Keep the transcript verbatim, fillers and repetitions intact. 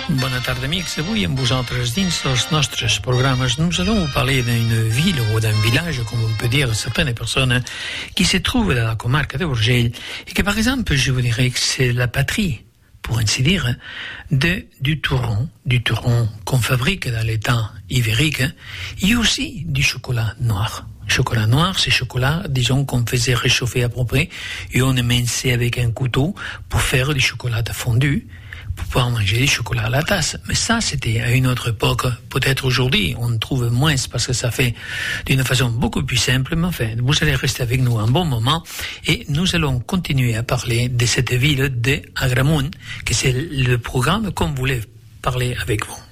Bona tarda, amics. Avui amb vosaltres, dins dels nostres programes, nous allons vous parler d'une ville ou d'un village, comme on peut dire certaines personnes, qui se trouve dans la comarque de Urgell et que, par exemple, je vous dirais que c'est la patrie, pour ainsi dire, de, du touron, du touron qu'on fabrique dans les temps ibériques, et aussi du chocolat noir. Chocolat noir, c'est chocolat, disons, qu'on faisait réchauffer à peu près, et on éminçait avec un couteau pour faire du chocolat fondu, pour pouvoir manger du chocolat à la tasse. Mais ça, c'était à une autre époque. Peut-être aujourd'hui, on trouve moins parce que ça fait d'une façon beaucoup plus simple. Mais enfin, vous allez rester avec nous un bon moment et nous allons continuer à parler de cette ville d'Agramunt, que c'est le programme qu'on voulait parler avec vous.